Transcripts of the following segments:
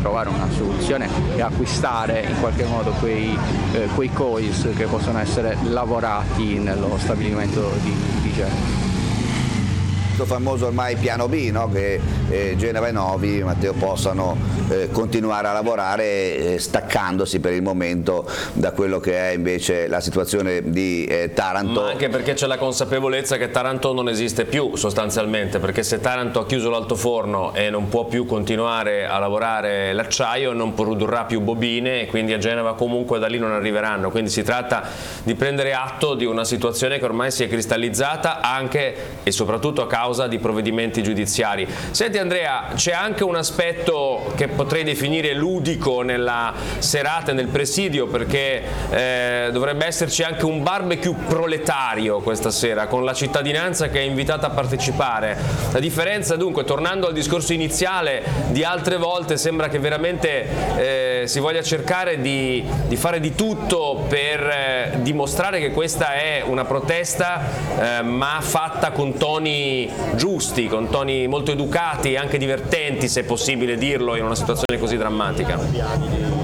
trovare una soluzione e acquistare in qualche modo quei coils che possono essere lavorati nello stabilimento di Genova. Questo famoso ormai piano B, no? Che Genova e Novi, Matteo, possano continuare a lavorare staccandosi per il momento da quello che è invece la situazione di Taranto. Ma anche perché c'è la consapevolezza che Taranto non esiste più sostanzialmente, perché se Taranto ha chiuso l'altoforno e non può più continuare a lavorare l'acciaio, non produrrà più bobine e quindi a Genova comunque da lì non arriveranno, quindi si tratta di prendere atto di una situazione che ormai si è cristallizzata anche e soprattutto a causa di provvedimenti giudiziari. Senti Andrea, c'è anche un aspetto che potrei definire ludico nella serata e nel presidio, perché dovrebbe esserci anche un barbecue proletario questa sera con la cittadinanza che è invitata a partecipare. La differenza dunque, tornando al discorso iniziale di altre volte, sembra che veramente si voglia cercare di fare di tutto per dimostrare che questa è una protesta ma fatta con toni giusti, con toni molto educati e anche divertenti, se è possibile dirlo in una situazione così drammatica.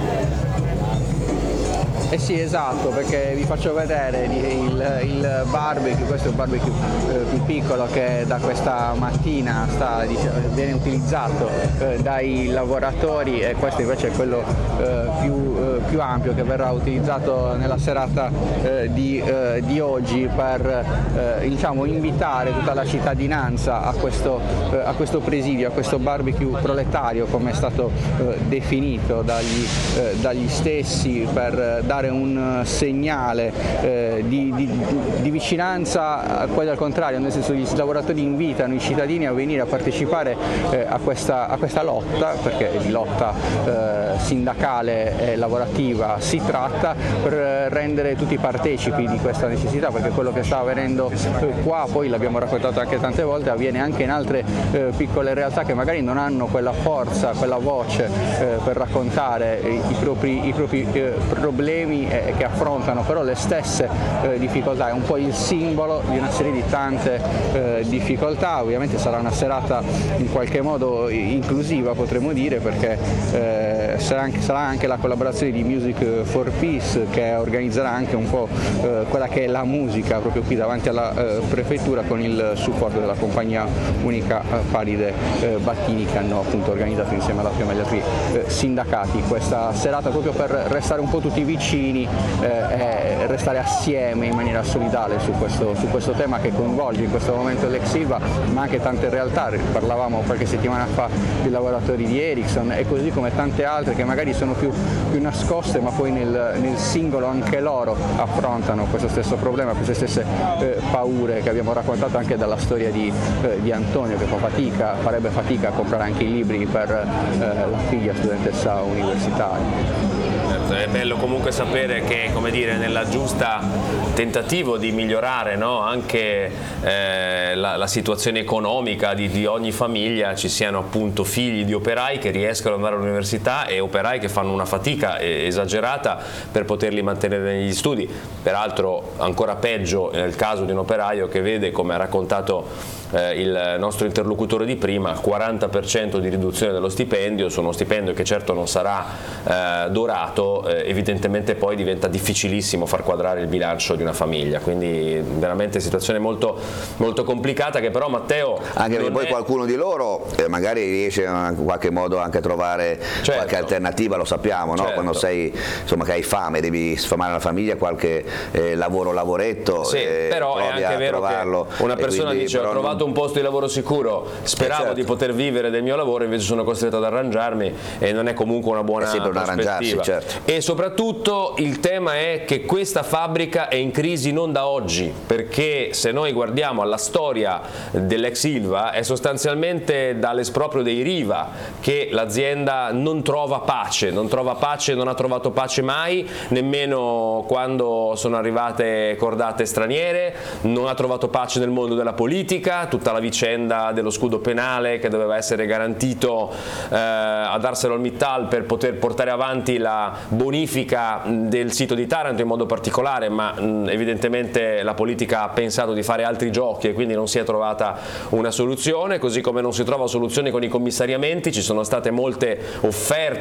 Eh sì, esatto, perché vi faccio vedere il barbecue. Questo è un barbecue più piccolo che da questa mattina viene utilizzato dai lavoratori, e questo invece è quello più ampio che verrà utilizzato nella serata di oggi per diciamo, invitare tutta la cittadinanza a questo presidio, a questo barbecue proletario, come è stato definito dagli stessi, per dare un segnale di vicinanza. Poi al contrario, nel senso, i lavoratori invitano i cittadini a venire a partecipare a questa lotta, perché di lotta sindacale e lavorativa si tratta, per rendere tutti partecipi di questa necessità, perché quello che sta avvenendo qua, poi l'abbiamo raccontato anche tante volte, avviene anche in altre piccole realtà che magari non hanno quella forza, quella voce per raccontare i propri problemi che affrontano però le stesse difficoltà. È un po' il simbolo di una serie di tante difficoltà. Ovviamente sarà una serata in qualche modo inclusiva, potremmo dire, perché sarà anche la collaborazione di Music for Peace, che organizzerà anche un po' quella che è la musica proprio qui davanti alla prefettura, con il supporto della compagnia unica Paride Battini, che hanno appunto organizzato insieme alla FIOM e agli altri sindacati questa serata, proprio per restare un po' tutti vicini e restare assieme in maniera solidale su questo tema che coinvolge in questo momento l'ex Ilva, ma anche tante realtà. Parlavamo qualche settimana fa dei lavoratori di Ericsson, e così come tante altre che magari sono più nascoste, ma poi nel singolo anche loro affrontano questo stesso problema, queste stesse paure che abbiamo raccontato anche dalla storia di Antonio, che farebbe fatica a comprare anche i libri per la figlia studentessa universitaria. È bello comunque sapere che, come dire, nella giusta tentativo di migliorare, no, anche la situazione economica di ogni famiglia, ci siano appunto figli di operai che riescono ad andare all'università e operai che fanno una fatica esagerata per poterli mantenere negli studi. Peraltro ancora peggio nel caso di un operaio che vede, come ha raccontato il nostro interlocutore di prima, 40% di riduzione dello stipendio, su uno stipendio che certo non sarà dorato. Evidentemente poi diventa difficilissimo far quadrare il bilancio di una famiglia, quindi veramente situazione molto, molto complicata, che però, Matteo, anche perché poi qualcuno di loro magari riesce in qualche modo anche a trovare qualche alternativa, lo sappiamo, no? Quando sei, insomma, che hai fame, devi sfamare la famiglia, qualche lavoretto, sì, però è anche vero che una persona dice: ho trovato un posto di lavoro sicuro, speravo di poter vivere del mio lavoro, invece sono costretto ad arrangiarmi, e non è comunque una buona prospettiva. E soprattutto il tema è che questa fabbrica è in crisi non da oggi, perché se noi guardiamo alla storia dell'ex Ilva, è sostanzialmente dall'esproprio dei Riva che l'azienda non trova pace, non ha trovato pace mai, nemmeno quando sono arrivate cordate straniere, non ha trovato pace nel mondo della politica, tutta la vicenda dello scudo penale che doveva essere garantito ad ArcelorMittal per poter portare avanti la bonifica del sito di Taranto in modo particolare, ma evidentemente la politica ha pensato di fare altri giochi e quindi non si è trovata una soluzione, così come non si trova soluzione con i commissariamenti. Ci sono state molte offerte